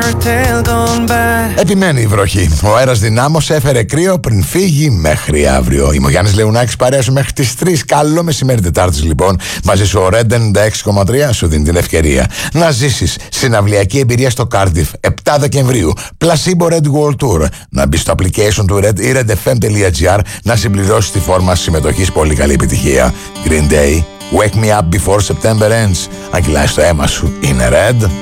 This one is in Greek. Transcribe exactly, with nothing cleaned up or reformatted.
Επιμένει η βροχή. Ο αέρας δυνάμωσε, έφερε κρύο πριν φύγει μέχρι αύριο. Είμαι ο Γιάννης Λεουνάκης, παρέα σου μέχρι τις τρεις. Καλό μεσημέρι Τετάρτης λοιπόν. Μαζί σου ο Red ενενήντα έξι κόμμα τρία σου δίνει την ευκαιρία να ζήσεις συναυλιακή εμπειρία στο Cardiff επτά Δεκεμβρίου. Placebo Red World Tour. Να μπει στο application του Red ή redfm.gr να συμπληρώσεις τη φόρμα συμμετοχής. Πολύ καλή επιτυχία. Green Day, Wake Me Up Before September Ends. Αν κυλάει στο αίμα σου, είναι Red.